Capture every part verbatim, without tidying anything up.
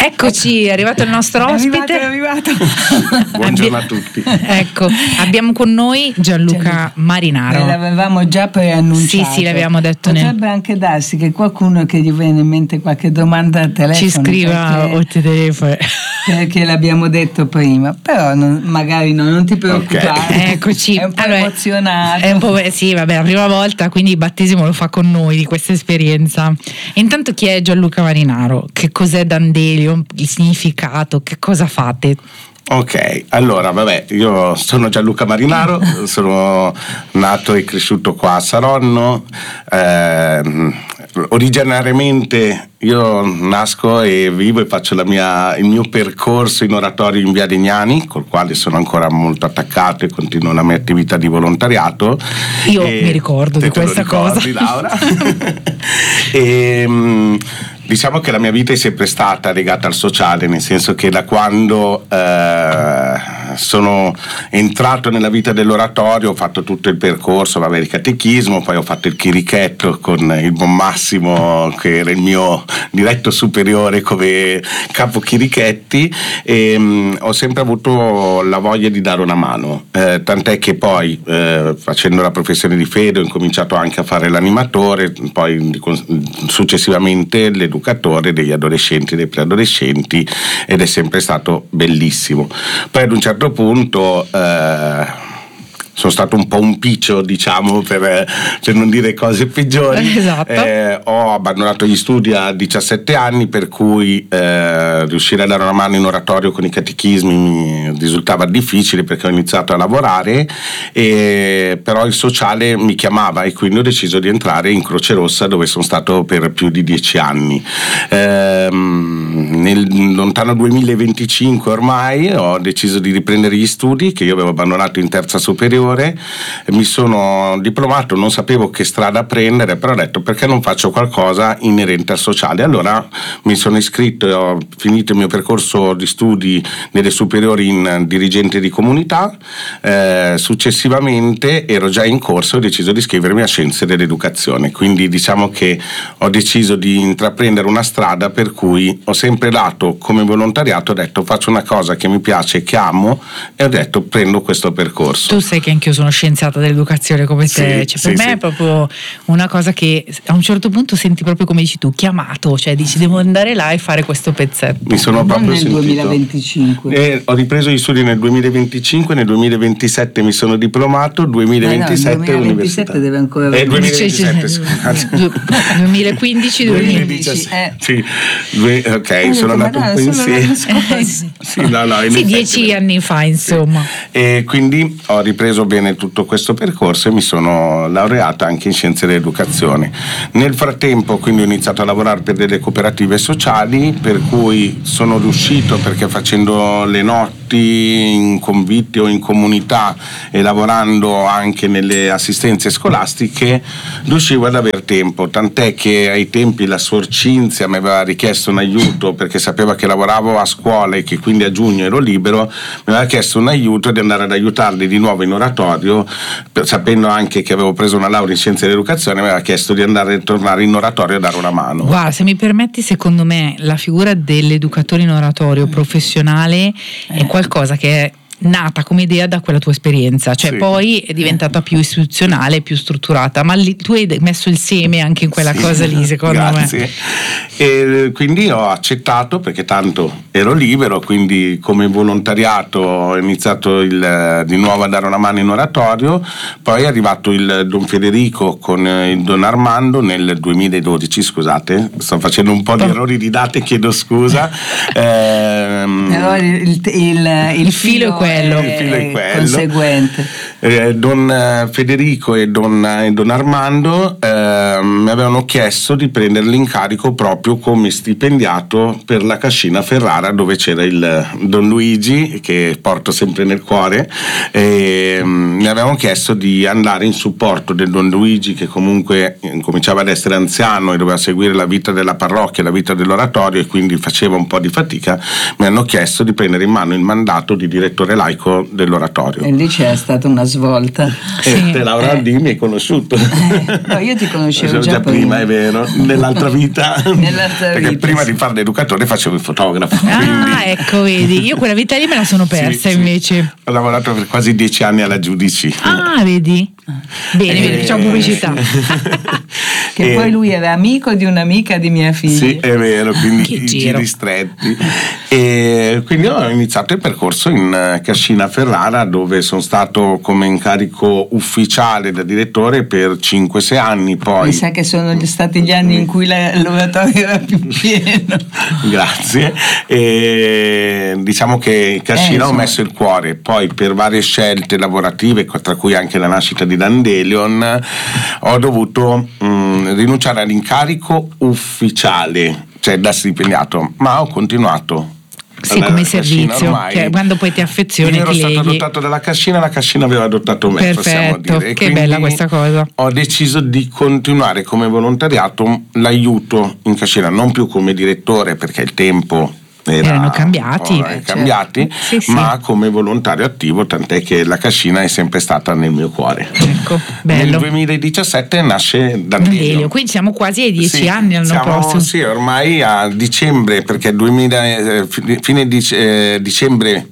Eccoci, è arrivato il nostro ospite. È arrivato, è arrivato. Buongiorno a tutti. Ecco, abbiamo con noi Gianluca Gianluca Marinaro. Beh, l'avevamo già preannunciato. Sì, sì, l'avevamo detto. Potrebbe ne... anche darsi che qualcuno che gli viene in mente qualche domanda al telefono ci scriva o ti telefono. Perché l'abbiamo detto prima, però non, magari no, non ti preoccupare. Okay. Eccoci. È un po' allora, emozionato. È un po', sì, vabbè, la prima volta, quindi il battesimo lo fa con noi di questa esperienza. Intanto chi è Gianluca Marinaro? Che cos'è D'Andelio? Il significato? Che cosa fate? Ok, allora vabbè, io sono Gianluca Marinaro, sono nato e cresciuto qua a Saronno. Eh, originariamente io nasco e vivo e faccio la mia, il mio percorso in oratorio in Via Legnani, col quale sono ancora molto attaccato e continuo la mia attività di volontariato. Io e mi ricordo di questa ricordi, cosa. Laura? e, mh, Diciamo che la mia vita è sempre stata legata al sociale, nel senso che da quando eh, sono entrato nella vita dell'oratorio ho fatto tutto il percorso, vabbè, il catechismo, poi ho fatto il chirichetto con il buon Massimo, che era il mio diretto superiore come capo chirichetti, e mh, ho sempre avuto la voglia di dare una mano, eh, tant'è che poi eh, facendo la professione di fede ho incominciato anche a fare l'animatore, poi successivamente le educatore degli adolescenti e dei preadolescenti, ed è sempre stato bellissimo. Poi ad un certo punto eh, sono stato un po' un piccio, diciamo, per, per non dire cose peggiori. Esatto. Eh, ho abbandonato gli studi a diciassette anni, per cui eh, riuscire a dare una mano in oratorio con i catechismi mi risultava difficile perché ho iniziato a lavorare, e, però il sociale mi chiamava e quindi ho deciso di entrare in Croce Rossa, dove sono stato per più di dieci anni. Eh, nel lontano duemilaventicinque ormai ho deciso di riprendere gli studi che io avevo abbandonato in terza superiore. Mi sono diplomato, non sapevo che strada prendere, però ho detto perché non faccio qualcosa inerente al sociale. Allora mi sono iscritto e ho finito il mio percorso di studi nelle superiori in dirigente di comunità. Eh, successivamente ero già in corso e ho deciso di iscrivermi a Scienze dell'Educazione, quindi diciamo che ho deciso di intraprendere una strada per cui ho sempre dato come volontariato, ho detto faccio una cosa che mi piace, che amo, e ho detto prendo questo percorso. Tu sai che anch'io sono scienziata dell'educazione come te, sì, cioè, per sì, me sì. è proprio una cosa che a un certo punto senti proprio, come dici tu, chiamato, cioè dici devo andare là e fare questo pezzetto. Mi sono Non proprio nel sentito. duemilaventicinque. Eh, ho ripreso gli studi nel duemilaventicinque, nel duemilaventisette mi sono diplomato, duemilaventisette, no, duemilaventisette deve ancora eh, venire. duemilaventisette, scusate. duemilaquindici duemiladiciassette Eh. Sì, due, ok, Eh, sono ma andato un dai, po' sono insieme. l'anno scorso. Sì, no, no, in sì, effetti, dieci anni fa, insomma. Sì. E quindi ho ripreso bene tutto questo percorso e mi sono laureata anche in Scienze dell'Educazione. Nel frattempo quindi ho iniziato a lavorare per delle cooperative sociali, per cui sono riuscito, perché facendo le notti in convitti o in comunità e lavorando anche nelle assistenze scolastiche, riuscivo ad aver tempo, tant'è che ai tempi la Suor Cinzia mi aveva richiesto un aiuto perché sapeva che lavoravo a scuola e che quindi a giugno ero libero, mi aveva chiesto un aiuto di andare ad aiutarli di nuovo in oratorio, sapendo anche che avevo preso una laurea in Scienze dell'Educazione, mi aveva chiesto di andare a tornare in oratorio a dare una mano. Guarda, se mi permetti, secondo me la figura dell'educatore in oratorio professionale è qualcosa che è nata come idea da quella tua esperienza, cioè sì. Poi è diventata più istituzionale, più strutturata, ma lì, tu hai messo il seme anche in quella sì, cosa lì, secondo grazie. me. E quindi ho accettato, perché tanto ero libero, quindi come volontariato ho iniziato il, di nuovo a dare una mano in oratorio. Poi è arrivato il Don Federico con il Don Armando nel duemiladodici, scusate, sto facendo un po' di errori di date, chiedo scusa. ehm, Però il, il, il, il filo è quello. Il filo è quello. Conseguente. Eh, Don Federico e Don, e Don Armando eh, mi avevano chiesto di prendere l'incarico proprio come stipendiato per la Cascina Ferrara, dove c'era il Don Luigi, che porto sempre nel cuore, e mm, mi avevano chiesto di andare in supporto del Don Luigi, che comunque cominciava ad essere anziano e doveva seguire la vita della parrocchia, la vita dell'oratorio, e quindi faceva un po' di fatica. Mi hanno chiesto di prendere in mano il mandato di direttore laico dell'oratorio. E lì c'è stata una svolta. E Sì. te Laura D mi hai conosciuto. Eh, no, io ti conoscevo già, già prima, è vero, nell'altra vita. Nell'altra Perché vita, prima sì. di fare l'educatore facevo il fotografo. Ah, quindi... ecco, vedi, io quella vita lì me la sono persa Sì, invece. sì. Ho lavorato per quasi dieci anni alla Giudici. Ah, vedi? Bene, Eh, bene, facciamo pubblicità. Che Eh, poi lui era amico di un'amica di mia figlia. Sì, è vero, quindi Che i giro. giri stretti. E quindi ho iniziato il percorso in Cascina Ferrara, dove sono stato come incarico ufficiale da direttore per cinque sei anni. Poi Mi sa che sono stati gli anni in cui la- l'oratorio era più pieno. Grazie. E diciamo che in Cascina Eh, ho insomma. messo il cuore, poi per varie scelte lavorative, tra cui anche la nascita di Dandelion, ho dovuto mh, rinunciare all'incarico ufficiale, cioè da stipendiato, ma ho continuato. Sì, alla come Cascina servizio, ormai. cioè, quando poi ti affezioni Io ero ti stato leghi. adottato dalla Cascina, la Cascina aveva adottato me, possiamo Perfetto, dire. E che quindi bella questa cosa. Ho deciso di continuare come volontariato l'aiuto in Cascina, non più come direttore perché il tempo era Erano cambiati. un po' Eh, cambiati, Sì, sì. ma come volontario attivo, tant'è che la Cascina è sempre stata nel mio cuore. Ecco, bello. Nel duemiladiciassette nasce Dandelion. Dandelion, quindi siamo quasi ai dieci Sì, anni l'anno siamo- prossimo. Sì, ormai a dicembre, perché duemila, eh, fi- fine dic- eh, dicembre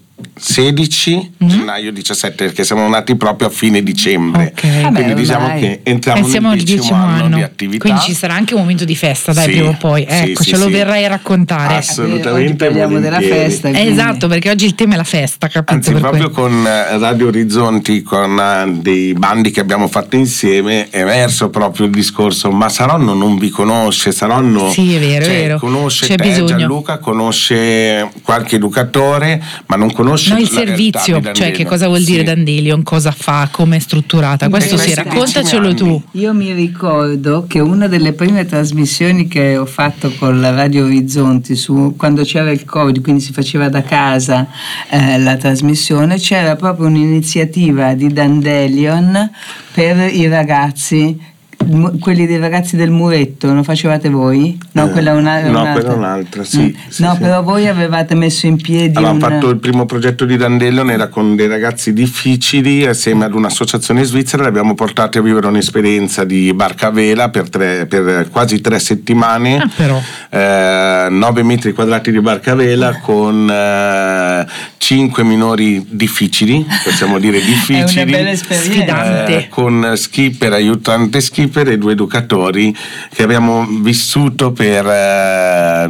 sedici, Mm. gennaio diciassette, perché siamo nati proprio a fine dicembre. Ok. Quindi Vabbè, diciamo ormai. che entriamo Eh, siamo nel al decimo decimo anno, anno, di attività. quindi ci sarà anche un momento di festa, dai, Sì, prima o poi. sì, Ecco, sì, ce lo sì. verrai a raccontare. Assolutamente. Oggi parliamo della volentieri. festa. Eh, quindi- esatto, perché oggi il tema è la festa, capito? Anzi, per proprio cui- con eh, Radio Orizzonti, con eh, dei bandi che abbiamo fatto insieme, è emerso proprio il discorso: ma Saronno non vi conosce, Saronno Sì, è vero, cioè, è vero. conosce C'è te, bisogno. Gianluca, conosce qualche educatore, ma non conosce No, il la realtà servizio, di cioè Dandelion. che cosa vuol dire Sì. Dandelion, cosa fa, come è strutturata. Questo In sì, questi raccontacelo dieci tu. anni. Io mi ricordo che una delle prime trasmissioni che ho fatto con la Radio Orizzonti, su, quando c'era il Covid, quindi si faceva da casa eh, la trasmissione, c'era proprio un'iniziativa di Dandelion per i ragazzi, mu- quelli dei ragazzi del muretto, lo facevate voi? No, Eh, quella è una, no, un'altra. quella è un'altra, sì, Mm. sì, no, sì. però voi avevate messo in piedi Avevamo un... fatto il primo progetto di Dandelion, era con dei ragazzi difficili, assieme ad un'associazione svizzera, li abbiamo portati a vivere un'esperienza di barca a vela per, tre, per quasi tre settimane, Ah, però. eh, nove metri quadrati di barca a vela con eh, cinque minori difficili, possiamo dire difficili. È una bella esperienza. Sfidante. Eh, con skipper, aiutante skipper e due educatori che abbiamo vissuto per eh,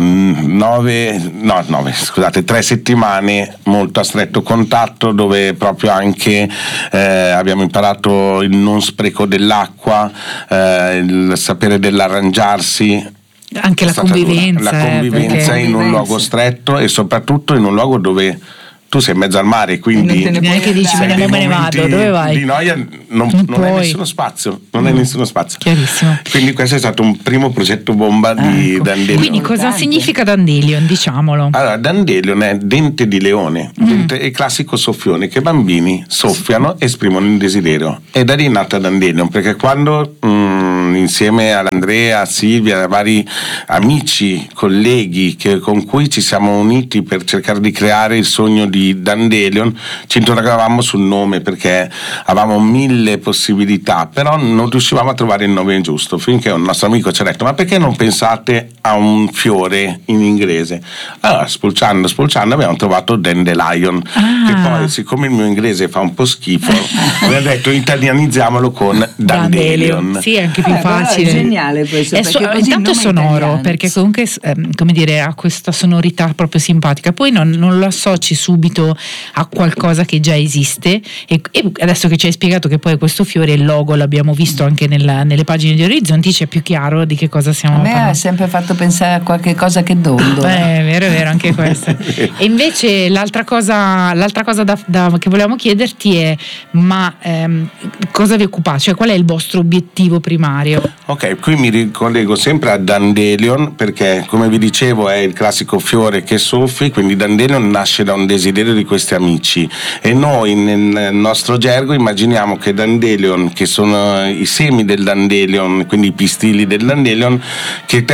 nove, no, nove, scusate, tre settimane molto a stretto contatto, dove proprio anche eh, abbiamo imparato il non spreco dell'acqua, eh, il sapere dell'arrangiarsi. Anche È la stata dura. convivenza. La eh, convivenza perché- in un Convivenza. luogo stretto e soprattutto in un luogo dove tu sei in mezzo al mare, quindi Non te ne puoi Neanche dici, andare. me ne, dei me ne momenti vado, dove vai? di noia non, Non non hai puoi. nessuno spazio, non hai nessuno spazio. Chiarissimo. Quindi questo è stato un primo progetto bomba di Ecco. Dandelion. Quindi cosa Importante. significa Dandelion, diciamolo? Allora, Dandelion è dente di leone, Mm. dente- è il classico soffione che i bambini soffiano e esprimono il desiderio. E da lì è nata Dandelion, perché quando mm, insieme all'Andrea, a Silvia, a vari amici, colleghi che- con cui ci siamo uniti per cercare di creare il sogno di Dandelion, ci interrogavamo sul nome perché avevamo mille possibilità, però non riuscivamo a trovare il nome giusto, finché un nostro amico ci ha detto: ma perché non pensate a un fiore in inglese? Allora, spulciando, spulciando abbiamo trovato Dandelion, Ah. che poi, siccome il mio inglese fa un po' schifo, abbiamo detto italianizziamolo con Dandelion. Sì, è anche più Eh, però è facile. geniale questo, È so- perché così intanto è il nome sonoro, italiano. perché comunque ehm, come dire, ha questa sonorità proprio simpatica. Poi non, non lo associ subito a qualcosa che già esiste. E, e adesso che ci hai spiegato che poi questo fiore, il logo, l'abbiamo visto anche nella- nelle pagine di Orizzonti, c'è più chiaro di che cosa stiamo A me ha parlando. sempre fatto pensare a qualche cosa che dondo. Eh, è vero, è vero, anche questo. E invece l'altra cosa, l'altra cosa da, da- che volevamo chiederti è: ma ehm, cosa vi occupate? Cioè, qual è il vostro obiettivo primario? Ok, qui mi ricollego sempre a Dandelion perché, come vi dicevo, è il classico fiore che soffi, quindi Dandelion nasce da un desiderio di questi amici e noi nel nostro gergo immaginiamo che Dandelion, che sono i semi del Dandelion, quindi i pistili del Dandelion, che te soffi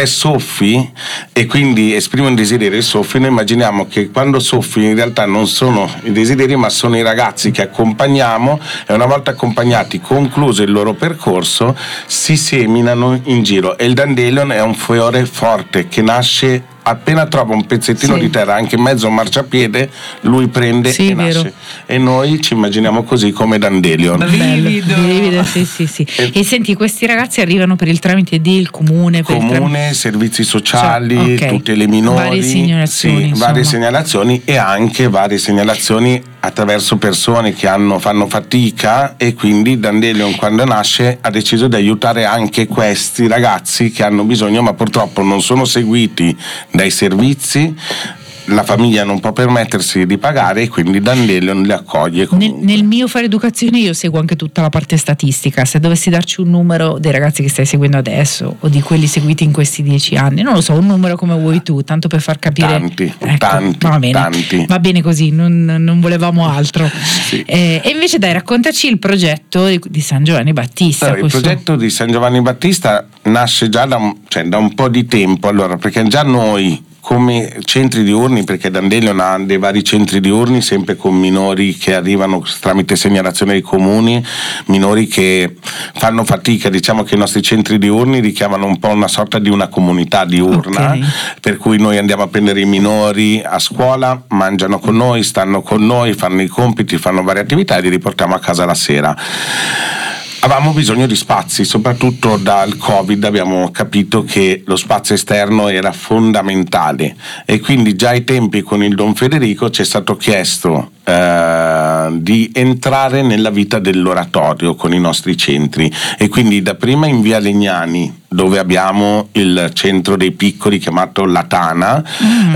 soffi e quindi esprime un desiderio e soffi, noi immaginiamo che quando soffi in realtà non sono i desideri ma sono i ragazzi che accompagniamo, e una volta accompagnati, concluso il loro percorso, si seminano in giro, e il dandelion è un fiore forte che nasce appena trova un pezzettino sì. di terra, anche in mezzo a un marciapiede, lui prende sì, e nasce. Vero. E noi ci immaginiamo così come dandelion. Vivido. Vivido, sì, sì, sì. E, e senti, questi ragazzi arrivano per il tramite del comune? Per comune, il tram... servizi sociali, cioè, okay. tutte le minori. Varie segnalazioni. Sì, varie segnalazioni, e anche varie segnalazioni attraverso persone che hanno, fanno fatica, e quindi Dandelion, quando nasce, ha deciso di aiutare anche questi ragazzi che hanno bisogno, ma purtroppo non sono seguiti dai servizi, la famiglia non può permettersi di pagare, e quindi Dandelion li accoglie. Nel, nel mio fare educazione io seguo anche tutta la parte statistica. Se dovessi darci un numero dei ragazzi che stai seguendo adesso o di quelli seguiti in questi dieci anni, non lo so, un numero come vuoi tu, tanto per far capire. Tanti, ecco, tanti, va bene, tanti. Va bene così, non, non volevamo altro. Sì. Eh, e invece dai, raccontaci il progetto di, di San Giovanni Battista. Allora, il progetto di San Giovanni Battista nasce già da un, cioè, da un po' di tempo, allora, perché già noi come centri diurni, perché Dandelion ha dei vari centri diurni sempre con minori che arrivano tramite segnalazione dei comuni, minori che fanno fatica, diciamo che i nostri centri diurni richiamano un po' una sorta di una comunità diurna, okay. Per cui noi andiamo a prendere i minori a scuola, mangiano con noi, stanno con noi, fanno i compiti, fanno varie attività e li riportiamo a casa la sera. Avevamo bisogno di spazi, soprattutto dal Covid abbiamo capito che lo spazio esterno era fondamentale, e quindi già ai tempi con il Don Federico ci è stato chiesto eh, di entrare nella vita dell'oratorio con i nostri centri, e quindi dapprima in via Legnani, dove abbiamo il centro dei piccoli chiamato La Tana, mm.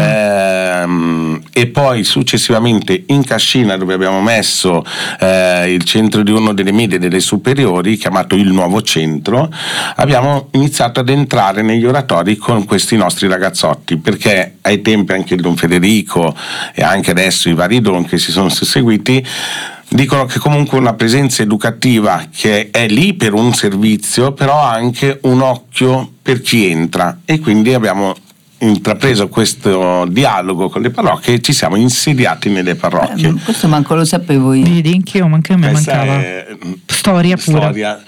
ehm, e poi successivamente in Cascina, dove abbiamo messo eh, il centro diurno delle medie e delle superiori chiamato il Nuovo Centro. Abbiamo iniziato ad entrare negli oratori con questi nostri ragazzotti, perché ai tempi anche il Don Federico e anche adesso i vari don che si sono seguiti dicono che comunque una presenza educativa che è lì per un servizio, però ha anche un occhio per chi entra, e quindi abbiamo intrapreso questo dialogo con le parrocchie e ci siamo insediati nelle parrocchie. Eh, questo manco lo sapevo io. Vedi, anch'io, manca a me Questa mancava storia pura. Storia.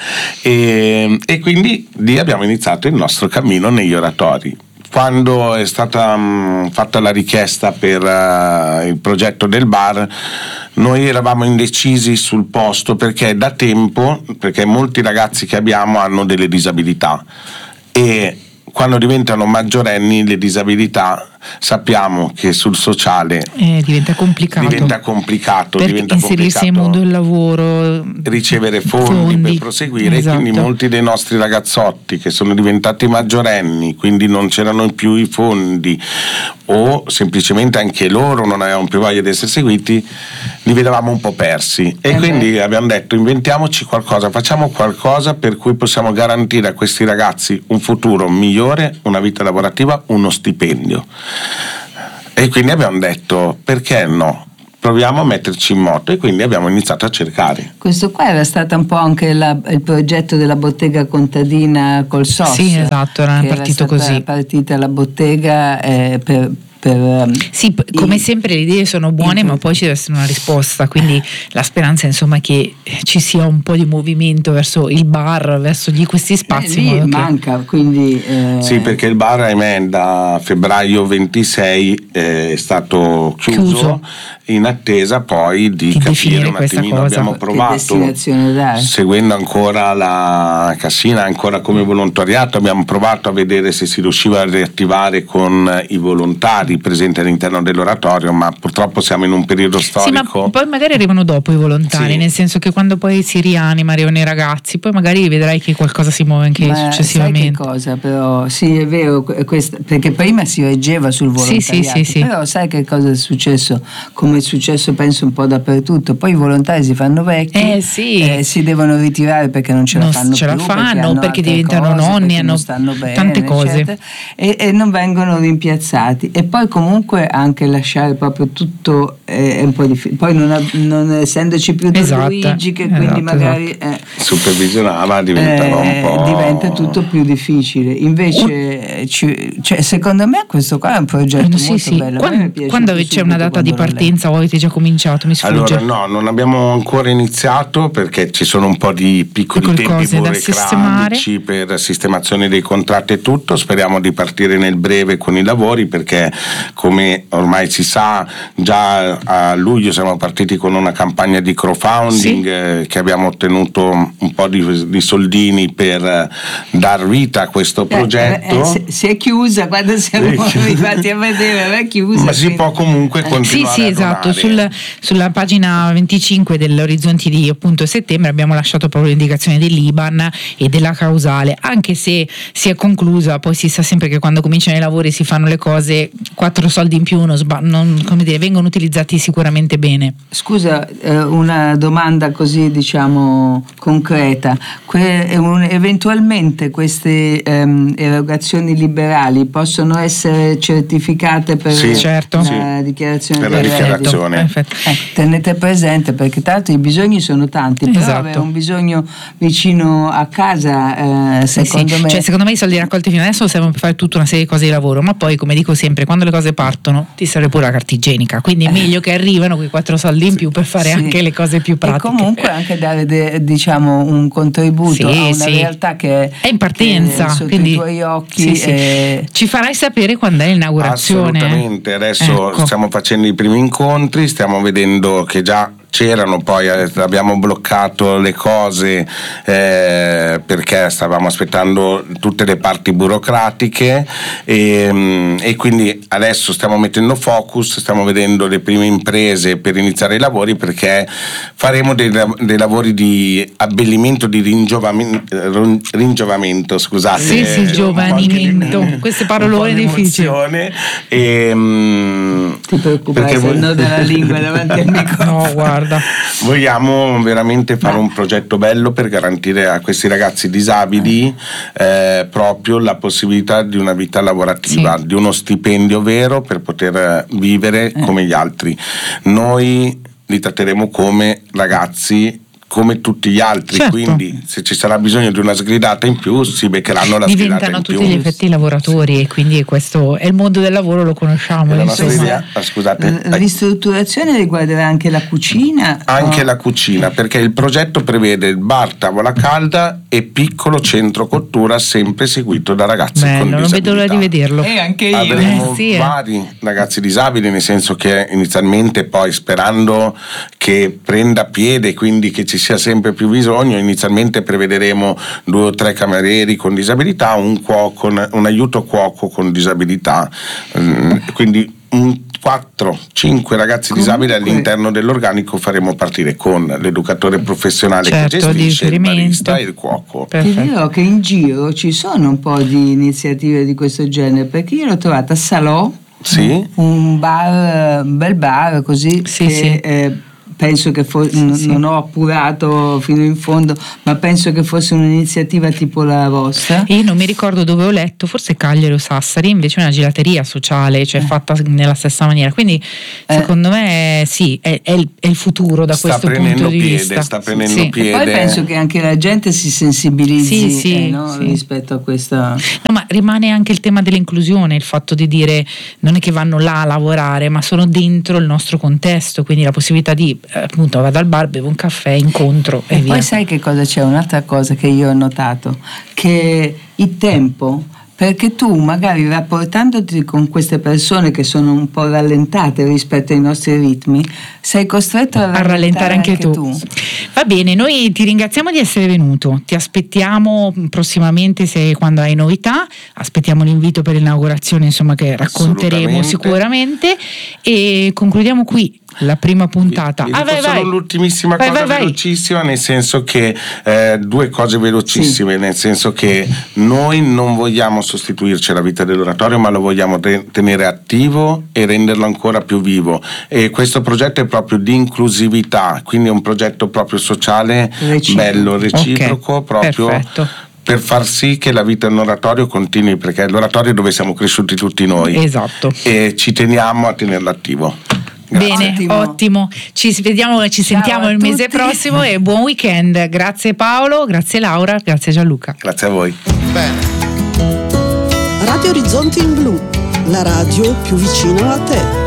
E, e quindi lì abbiamo iniziato il nostro cammino negli oratori. Quando è stata mh, fatta la richiesta per uh, il progetto del bar, noi eravamo indecisi sul posto, perché da tempo, perché molti ragazzi che abbiamo hanno delle disabilità, e quando diventano maggiorenni le disabilità sappiamo che sul sociale eh, diventa complicato diventa complicato perché diventa inserirsi complicato nel mondo del lavoro, ricevere fondi, fondi. per proseguire, esatto. E quindi molti dei nostri ragazzotti che sono diventati maggiorenni, quindi non c'erano più i fondi, o semplicemente anche loro non avevano più voglia di essere seguiti, li vedevamo un po' persi, e eh quindi beh. abbiamo detto inventiamoci qualcosa, facciamo qualcosa per cui possiamo garantire a questi ragazzi un futuro migliore, una vita lavorativa, uno stipendio. E quindi abbiamo detto perché no, proviamo a metterci in moto, e quindi abbiamo iniziato a cercare. Questo qua era stato un po' anche la, il progetto della bottega contadina col S O S. Sì, esatto, era partito era così. Partita la bottega eh, per Per, sì, come sempre le idee sono buone, ma poi ci deve essere una risposta, quindi la speranza insomma è che ci sia un po' di movimento verso il bar, verso gli, questi spazi. Eh, lì manca, che... quindi eh... sì, perché il bar, ahimè, da febbraio ventisei eh, è stato chiuso, chiuso in attesa poi di, di capire un attimino. Cosa. Abbiamo provato, seguendo ancora la Cassina, ancora come volontariato, abbiamo provato a vedere se si riusciva a riattivare con i volontari presenti all'interno dell'oratorio, ma purtroppo siamo in un periodo storico. Sì, ma poi magari arrivano dopo i volontari, sì. Nel senso che quando poi si rianima, arrivano i ragazzi, poi magari vedrai che qualcosa si muove anche ma successivamente. Sai che cosa però, sì è vero, questa, perché prima si reggeva sul volontariato, sì, sì, sì, però sai che cosa è successo, come è successo penso un po' dappertutto, poi i volontari si fanno vecchi, eh, sì. eh, si devono ritirare perché non ce la non fanno ce più, la fanno, perché, perché diventano cose, nonni, perché hanno stanno bene, tante cose e, e non vengono rimpiazzati, e poi poi comunque anche lasciare proprio tutto è, è un po' difficile, poi non, ha, non essendoci più esatto, Luigi che esatto, quindi magari esatto. eh, supervisionava, diventava eh, un po', diventa tutto più difficile. Invece ci, cioè, secondo me questo qua è un progetto sì, molto sì. bello. Quando, quando c'è una data di partenza o avete già cominciato? Mi sfugge. Allora no, non abbiamo ancora iniziato perché ci sono un po' di piccoli Piccole tempi cose da sistemare per sistemazione dei contratti e tutto. Speriamo di partire nel breve con i lavori, perché come ormai si sa già a luglio siamo partiti con una campagna di crowdfunding, sì. eh, che abbiamo ottenuto un po' di, di soldini per eh, dar vita a questo progetto. Eh, eh, si è chiusa quando siamo arrivati a vedere, è chiusa. Ma si può comunque continuare. Sì, sì, esatto. Sul, sulla pagina venticinque dell'Orizzonti di appunto settembre abbiamo lasciato proprio l'indicazione dell'I B A N e della causale, anche se si è conclusa, poi si sa sempre che quando cominciano i lavori si fanno le cose, quattro soldi in più non, non, come dire, vengono utilizzati sicuramente bene. Scusa, eh, una domanda così diciamo concreta, que- un, eventualmente queste ehm, erogazioni liberali possono essere certificate per sì, certo. la sì. dichiarazione per la dichiarazione. Perfetto. Eh, tenete presente, perché tanto i bisogni sono tanti, però esatto. avere un bisogno vicino a casa eh, secondo sì, me cioè, secondo me i soldi raccolti fino adesso servono per fare tutta una serie di cose di lavoro, ma poi come dico sempre, quando le cose partono ti serve pure la carta igienica, quindi è meglio che arrivano quei quattro soldi in più per fare sì. anche le cose più pratiche e comunque anche dare de, diciamo un contributo sì, a una sì. realtà che è in partenza, è sotto quindi i tuoi occhi sì, sì. E... ci farai sapere quando è l'inaugurazione. Assolutamente, adesso ecco. stiamo facendo i primi incontri, stiamo vedendo che già c'erano, poi abbiamo bloccato le cose eh, perché stavamo aspettando tutte le parti burocratiche e, e quindi adesso stiamo mettendo focus, stiamo vedendo le prime imprese per iniziare i lavori, perché faremo dei, dei lavori di abbellimento, di ringiovamento, ringiovamento scusate. Sì, sì, giovanimento, di, queste parolone difficili. E, um, ti preoccupare se no della lingua davanti al microfono. No, guarda. Vogliamo veramente fare un progetto bello per garantire a questi ragazzi disabili eh, proprio la possibilità di una vita lavorativa, sì. di uno stipendio vero per poter vivere eh. come gli altri. Noi li tratteremo come ragazzi come tutti gli altri, certo. quindi se ci sarà bisogno di una sgridata in più si beccheranno la sgridata in più. Diventano tutti gli effetti lavoratori e quindi questo è il mondo del lavoro, lo conosciamo. La idea, scusate, la ristrutturazione riguarderà anche la cucina? Anche oh. la cucina, perché il progetto prevede il bar, tavola calda e piccolo centro cottura, sempre seguito da ragazzi Bello, con disabilità. Non vedo l'ora di vederlo. E anche io. Avremo eh, sì, vari eh. ragazzi disabili, nel senso che inizialmente, poi sperando che prenda piede, quindi che ci sia sempre più bisogno, inizialmente prevederemo due o tre camerieri con disabilità, un cuoco, un aiuto cuoco con disabilità, quindi un quattro cinque ragazzi Comunque, disabili all'interno dell'organico faremo partire con l'educatore professionale certo, che gestisce il barista e il cuoco. Ti dirò che in giro ci sono un po' di iniziative di questo genere, perché io l'ho trovata a Salò, sì? un bar, un bel bar così sì, che sì. Eh, penso che for- sì, n- sì. non ho appurato fino in fondo, ma penso che fosse un'iniziativa tipo la vostra. Io non mi ricordo dove ho letto, forse Cagliari o Sassari, invece una gelateria sociale, cioè eh. fatta nella stessa maniera, quindi eh. secondo me sì, è, è, il, è il futuro da sta questo punto di piede, vista. Sta prendendo sì. piede. E poi penso che anche la gente si sensibilizzi sì, sì, eh, no? sì. rispetto a questa. No, ma rimane anche il tema dell'inclusione, il fatto di dire non è che vanno là a lavorare, ma sono dentro il nostro contesto, quindi la possibilità di appunto vado al bar, bevo un caffè, incontro e, e via. Poi sai che cosa c'è? Un'altra cosa che io ho notato, che il tempo, perché tu magari rapportandoti con queste persone che sono un po' rallentate rispetto ai nostri ritmi, sei costretto a rallentare, a rallentare anche, anche tu. tu. Va bene, noi ti ringraziamo di essere venuto, ti aspettiamo prossimamente se quando hai novità, aspettiamo l'invito per l'inaugurazione, insomma, che racconteremo sicuramente, e concludiamo qui la prima puntata. Vi, vi ah, vai, solo vai. l'ultimissima vai, cosa vai, velocissima, vai. Nel senso che eh, due cose velocissime, sì. Nel senso che noi non vogliamo sostituirci alla vita dell'oratorio, ma lo vogliamo re- tenere attivo e renderlo ancora più vivo, e questo progetto è proprio di inclusività, quindi è un progetto proprio sociale, reciproco. bello, reciproco, okay. proprio Perfetto. per far sì che la vita nell'oratorio continui, perché è l'oratorio dove siamo cresciuti tutti noi. Esatto. E ci teniamo a tenerlo attivo. Grazie. Bene, ottimo. ottimo. Ci vediamo, ci Ciao sentiamo il mese prossimo e buon weekend. Grazie Paolo, grazie Laura, grazie Gianluca. Grazie a voi. Bene. Radio Orizzonti in Blu, la radio più vicina a te.